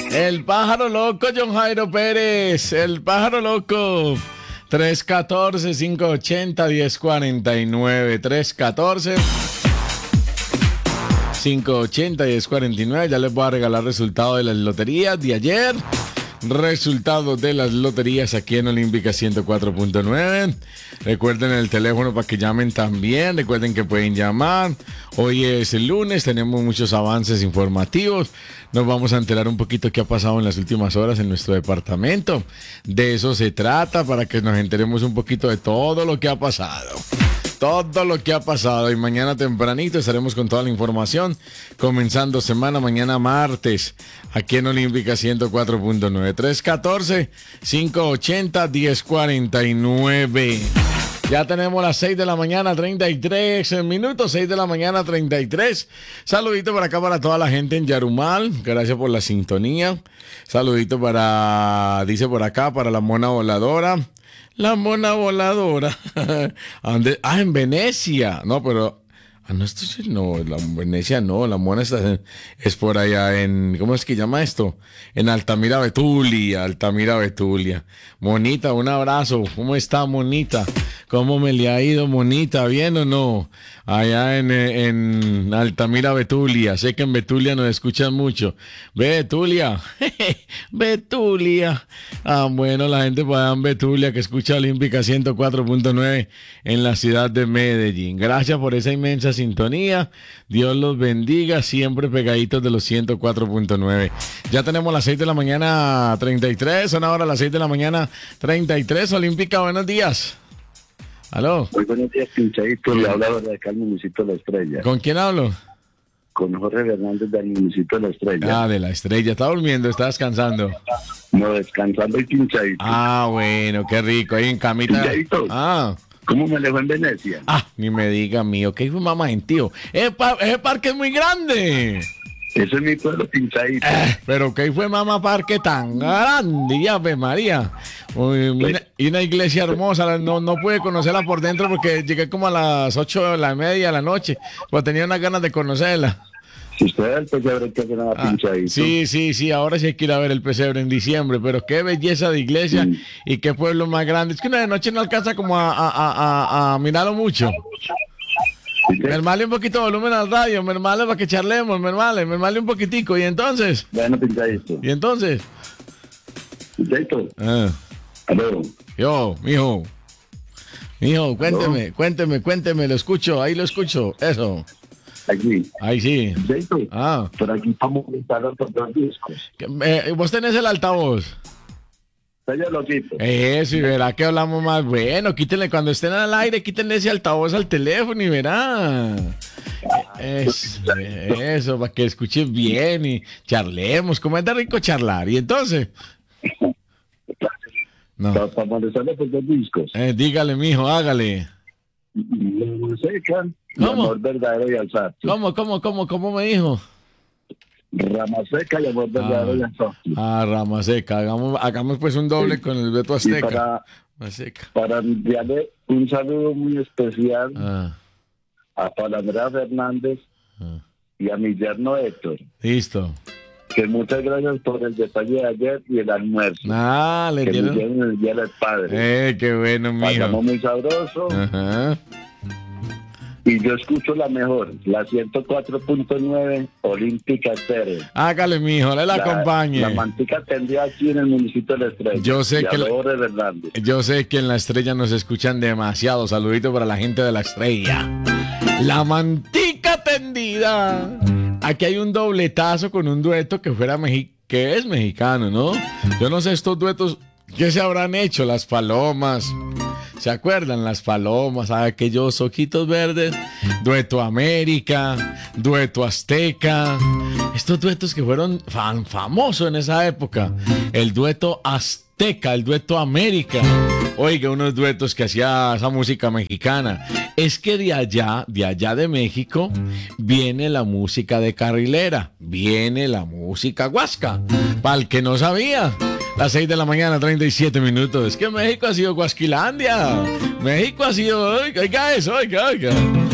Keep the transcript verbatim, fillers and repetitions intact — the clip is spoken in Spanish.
El pájaro loco, John Jairo Pérez. El pájaro loco. tres uno cuatro, cinco ocho cero, uno cero cuatro nueve. tres uno cuatro, cinco ocho cero, uno cero cuatro nueve. Ya les voy a regalar resultado de las loterías de ayer. Resultados de las loterías aquí en Olímpica ciento cuatro punto nueve. Recuerden el teléfono para que llamen también. Recuerden que pueden llamar. Hoy es el lunes, tenemos muchos avances informativos. Nos vamos a enterar un poquito qué ha pasado en las últimas horas en nuestro departamento. De eso se trata, para que nos enteremos un poquito de todo lo que ha pasado. Todo lo que ha pasado, y mañana tempranito estaremos con toda la información, comenzando semana mañana martes, aquí en Olímpica ciento cuatro punto nueve. tres uno cuatro, cinco ocho cero, uno cero cuatro nueve. Ya tenemos las seis de la mañana, treinta y tres minutos, seis de la mañana, treinta y tres. Saludito por acá para toda la gente en Yarumal, gracias por la sintonía. Saludito para, dice por acá, para la mona voladora. La mona voladora. Ah, en Venecia. No, pero... Ah, no, esto sí, no, la Venecia no, la mona está, es por allá en... ¿Cómo es que llama esto? En Altamira, Betulia, Altamira, Betulia. Monita, un abrazo. ¿Cómo está, Monita? ¿Cómo me le ha ido, Monita? ¿Bien o no? Allá en, en Altamira, Betulia. Sé que en Betulia nos escuchan mucho. Betulia. Betulia. Ah, bueno, la gente por allá en Betulia que escucha Olímpica ciento cuatro punto nueve en la ciudad de Medellín. Gracias por esa inmensa sintonía. Dios los bendiga, siempre pegaditos de los ciento cuatro punto nueve. Ya tenemos las seis de la mañana, treinta y tres. Son ahora las seis de la mañana, treinta y tres. Olímpica, buenos días. ¿Aló? Muy buenos días, Pinchadito. Le habla de acá al municipio de La Estrella. ¿Con quién hablo? Con Jorge Hernández del municipio de La Estrella. Ah, de La Estrella. ¿Está durmiendo? ¿Está descansando? No, descansando y Pinchadito. Ah, bueno, qué rico. Ahí en camita. Pinchadito. Ah. ¿Cómo me dejó en Venecia? Ah, ni me diga, mío. ¿Qué hijo mamá gentío? Ese, par ese parque es muy grande. Eso es mi pueblo, Pinchadito. Eh, pero ¿qué fue mamá parque tan grande? Ya, Ave María. Uy, una, y una iglesia hermosa. No, no pude conocerla por dentro porque llegué como a las ocho de la media de la noche. Pues tenía unas ganas de conocerla. Si usted ve el pesebre que hace nada, Ah, Pinchadito. sí, sí, sí. Ahora sí hay que ir a ver el pesebre en diciembre. Pero qué belleza de iglesia mm. y qué pueblo más grande. Es que una de noche no alcanza como a, a, a, a, a mirarlo mucho. Mermale un poquito de volumen al radio, mermale para que charlemos, mermale, mermale un poquitico, y entonces. Bueno, Pinchadito. ¿Y entonces? Pinchadito. Ah. Aló. Yo, mijo. Mijo, cuénteme, ¿Aló? cuénteme, cuénteme, lo escucho, ahí lo escucho, eso. Aquí. Ahí sí. Pinchadito. Ah. Por aquí estamos gritando por dos discos. Eh, ¿Vos tenés el altavoz? Yo lo quito. Eso, y verá que hablamos más bueno. Quítenle, cuando estén al aire, quítenle ese altavoz al teléfono y verá. Eso, eso, para que escuchen bien y charlemos. Como es de rico charlar. ¿Y entonces? No. Para molestarle por dos discos. Eh, dígale, mijo, hágale. La Seca, ¿Cómo? Amor Verdadero y Alzate. ¿Cómo, cómo, cómo, cómo me dijo? Rama Seca y Amor Verdadero y Alzate. Ah, Rama Seca. Hagamos, hagamos pues un doble sí. con el Beto Azteca. Y para, Seca. para enviarle un saludo muy especial ah. a Palandrea Fernández ah. y a mi yerno Héctor. Listo. Que muchas gracias por el detalle de ayer y el almuerzo. Ah, le que dieron. Que dieron el día del padre. Eh, qué bueno, mijo. Pasamos muy sabroso. Ajá. Y yo escucho la mejor, la ciento cuatro punto nueve Olímpica Estéreo. Hágale, mijo, le la, la acompañe. La mantica tendría aquí en el municipio de La Estrella. Yo sé, que la, yo sé que en La Estrella nos escuchan demasiado. Saludito para la gente de La Estrella. La mantica tendida. Aquí hay un dobletazo con un dueto que fuera mexicano, que es mexicano, ¿no? Yo no sé estos duetos, ¿qué se habrán hecho? Las Palomas. ¿Se acuerdan? Las Palomas, aquellos ojitos verdes, dueto América, dueto Azteca, estos duetos que fueron fan famosos en esa época, el dueto Azteca, el dueto América, oiga, unos duetos que hacía esa música mexicana. Es que de allá, de allá de México, viene la música de carrilera, viene la música huasca, para el que no sabía. Las seis de la mañana, treinta y siete minutos. Es que México ha sido Guasquilandia. México ha sido... Oiga eso, oiga, oiga.